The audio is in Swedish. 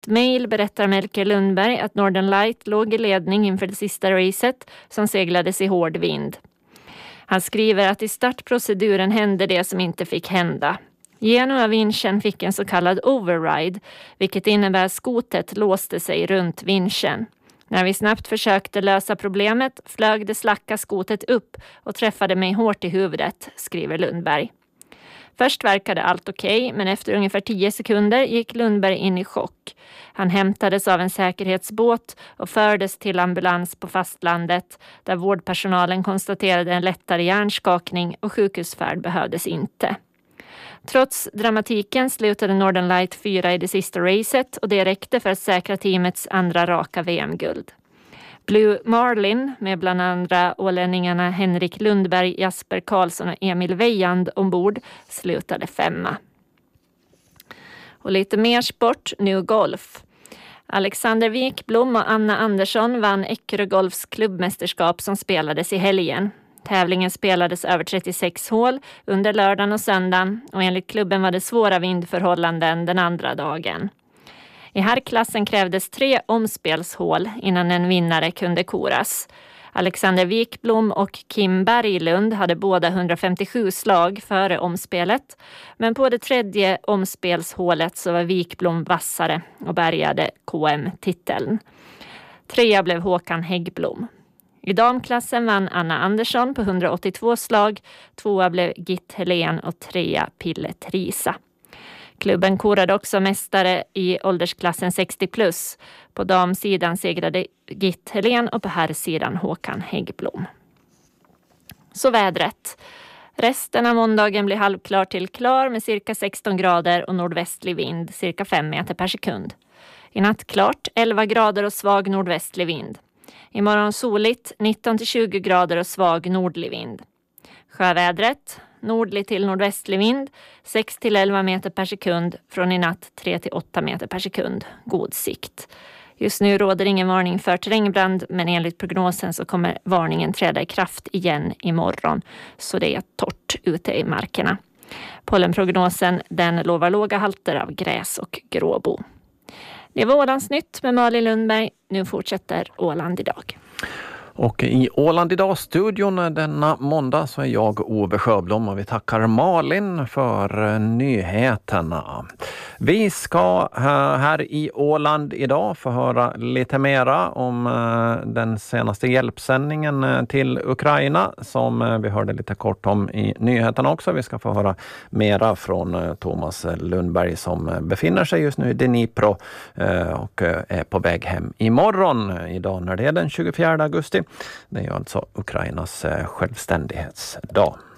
mejl berättar Melker Lundberg att Northern Light låg i ledning inför det sista racet som seglades i hård vind. Han skriver att i startproceduren hände det som inte fick hända. Genoa vinschen fick en så kallad override, vilket innebär att skotet låste sig runt vinschen. När vi snabbt försökte lösa problemet flög det slacka skotet upp och träffade mig hårt i huvudet, skriver Lundberg. Först verkade allt okej, men efter ungefär 10 sekunder gick Lundberg in i chock. Han hämtades av en säkerhetsbåt och fördes till ambulans på fastlandet där vårdpersonalen konstaterade en lättare hjärnskakning och sjukhusfärd behövdes inte. Trots dramatiken slutade Northern Light 4 i det sista racet och det räckte för att säkra teamets andra raka VM-guld. Blue Marlin med bland andra ålänningarna Henrik Lundberg, Jasper Karlsson och Emil Weyand ombord slutade 5. Och lite mer sport, nu golf. Alexander Wikblom och Anna Andersson vann Eckerö Golfs klubbmästerskap som spelades i helgen. Tävlingen spelades över 36 hål under lördagen och söndagen och enligt klubben var det svåra vindförhållanden den andra dagen. I herrklassen krävdes 3 omspelshål innan en vinnare kunde koras. Alexander Wikblom och Kim Berglund hade båda 157 slag före omspelet, men på det 3:e omspelshålet så var Wikblom vassare och bärgade KM-titeln. 3 blev Håkan Häggblom. I damklassen vann Anna Andersson på 182 slag, 2 blev Gitt Helén och 3 Pille Trisa. Klubben korade också mästare i åldersklassen 60+. På damsidan segrade Gitt Helén och på herrsidan Håkan Häggblom. Så vädret. Resten av måndagen blir halvklar till klar med cirka 16 grader och nordvästlig vind, cirka 5 meter per sekund. I natt klart 11 grader och svag nordvästlig vind. Imorgon soligt 19-20 grader och svag nordlig vind. Sjövädret. Nordlig till nordvästlig vind, 6-11 meter per sekund, från i natt 3-8 meter per sekund, god sikt. Just nu råder ingen varning för terrängbrand, men enligt prognosen så kommer varningen träda i kraft igen imorgon, så det är torrt ute i markerna. Pollenprognosen den lovar låga halter av gräs och gråbo. Det var Ålandsnytt med Malin Lundberg, nu fortsätter Åland idag. Och i Åland idag-studion denna måndag så är jag Ove Sjöblom och vi tackar Malin för nyheterna. Vi ska här i Åland idag få höra lite mera om den senaste hjälpsändningen till Ukraina som vi hörde lite kort om i nyheterna också. Vi ska få höra mera från Thomas Lundberg som befinner sig just nu i Dnipro och är på väg hem imorgon idag när det är den 24 augusti. Det är alltså Ukrainas självständighetsdag.